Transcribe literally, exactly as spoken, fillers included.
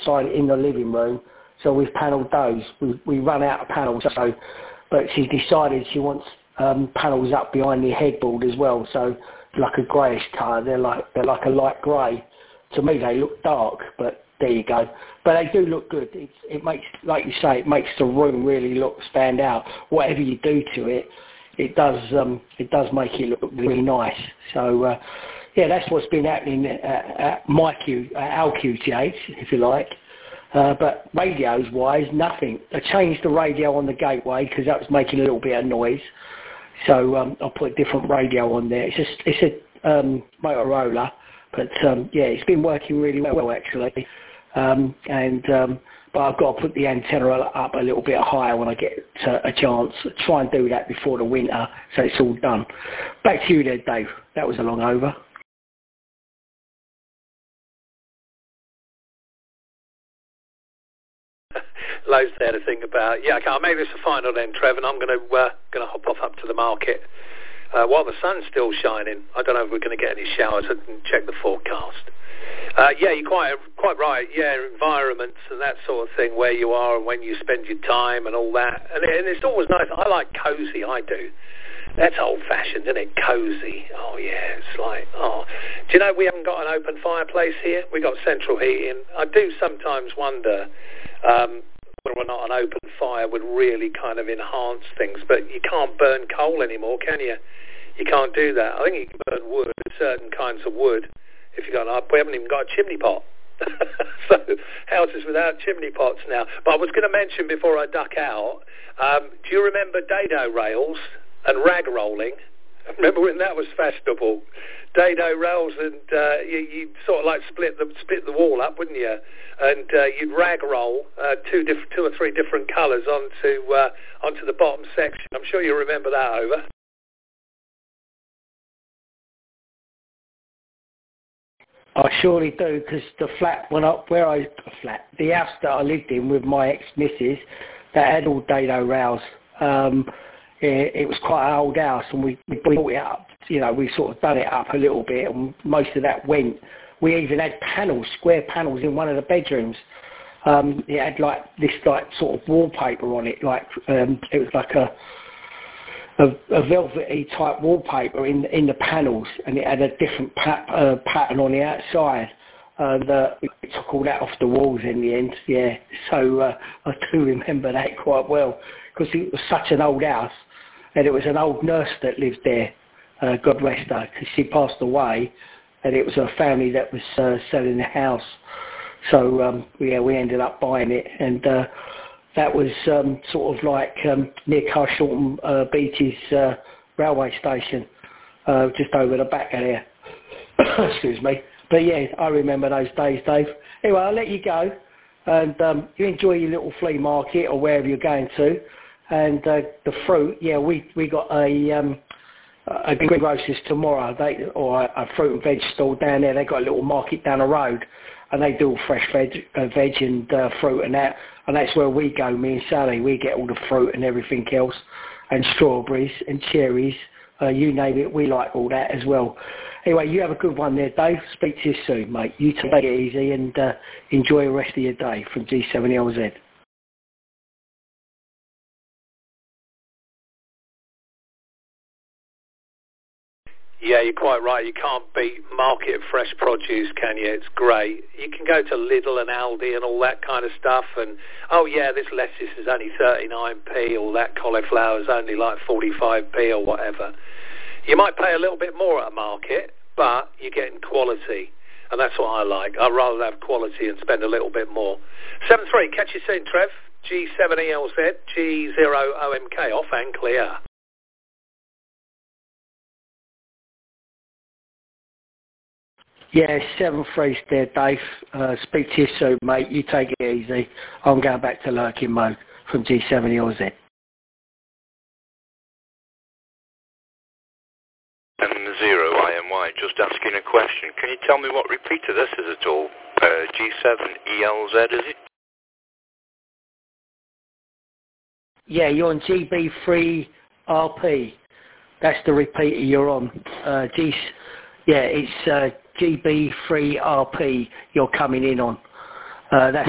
outside in the living room, so we've panelled those. We, we run out of panels, so, but she's decided she wants um, panels up behind the headboard as well, so like a greyish colour. They're like, they're like a light grey. To me, they look dark, but there you go. But they do look good. It's, it makes, like you say, it makes the room really look, stand out. Whatever you do to it, it does, um, it does make it look really nice. So, uh, yeah, that's what's been happening at, at my Q, at our Q T H, if you like. Uh, but radios-wise, nothing. I changed the radio on the gateway because that was making a little bit of noise. So um, I put a different radio on there. It's just, it's a um, Motorola, but um, yeah, it's been working really well actually. Um, and um, but I've got to put the antenna up a little bit higher when I get uh, a chance. Try and do that before the winter, so it's all done. Back to you there, Dave. That was a long over. Loads there to think about. Yeah, okay, I'll make this a final then, Trev, and I'm going to uh, going to hop off up to the market uh, while the sun's still shining. I don't know if we're going to get any showers. I can check the forecast. Uh, yeah, you're quite quite right. Yeah, environments and that sort of thing, where you are and when you spend your time and all that. And, it, and it's always nice. I like cosy. I do. That's old-fashioned, isn't it? Cosy. Oh yeah, it's like oh. Do you know we haven't got an open fireplace here? We got central heating. I do sometimes wonder. Um, whether or not an open fire would really kind of enhance things, but you can't burn coal anymore, can you? You can't do that. I think you can burn wood, certain kinds of wood, if you got. We haven't even got a chimney pot, so houses without chimney pots now. But I was going to mention before I duck out. Um, do you remember dado rails and rag rolling? Remember when that was fashionable? Dado rails, and uh, you, you sort of like split the split the wall up, wouldn't you? And uh, you'd rag roll uh, two, diff- two or three different colours onto uh, onto the bottom section. I'm sure you remember that, over. I surely do, because the flat when I where I flat the house that I lived in with my ex-missus, that had all dado rails. Um, it, it was quite an old house, and we, we brought it up. You know, we sort of done it up a little bit, and most of that went. We even had panels, square panels in one of the bedrooms. Um, it had like this like sort of wallpaper on it, like um, it was like a, a a velvety type wallpaper in in the panels, and it had a different pat, uh, pattern on the outside. Uh, the, we took all that off the walls in the end, yeah. So uh, I do remember that quite well, because it was such an old house, and it was an old nurse that lived there. Uh, God rest her, because she passed away, and it was her family that was uh, selling the house. So um, yeah, we ended up buying it, and uh, that was um, sort of like um, near Carshalton uh, Beach's uh, railway station, uh, just over the back of there. Excuse me. But yeah, I remember those days, Dave. Anyway, I'll let you go, and um, you enjoy your little flea market or wherever you're going to, and uh, the fruit. Yeah, we we got a. Um, a greengrocers tomorrow, they, or a, a fruit and veg stall down there. They got a little market down the road, and they do all fresh veg, uh, veg and uh, fruit and that. And that's where we go, me and Sally. We get all the fruit and everything else, and strawberries and cherries. Uh, you name it, we like all that as well. Anyway, you have a good one there, Dave. Speak to you soon, mate. You take it easy and uh, enjoy the rest of your day from G seven L Z. Yeah, you're quite right. You can't beat market fresh produce, can you? It's great. You can go to Lidl and Aldi and all that kind of stuff, and oh yeah, this lettuce is only thirty-nine p, or that cauliflower is only like forty-five p or whatever. You might pay a little bit more at a market, but you're getting quality, and that's what I like. I'd rather have quality and spend a little bit more. seven three, catch you soon, Trev. G seven E L Z, G zero O M K, off and clear. Yeah, seven three there, Dave. Uh, speak to you soon, mate. You take it easy. I'm going back to lurking mode from G seven L Z. M zero I M Y, just asking a question. Can you tell me what repeater this is at all? Uh, G seven E L Z, is it? Yeah, you're on G B three R P. That's the repeater you're on. Uh, G, yeah, it's uh, G B three R P you're coming in on. Uh, that's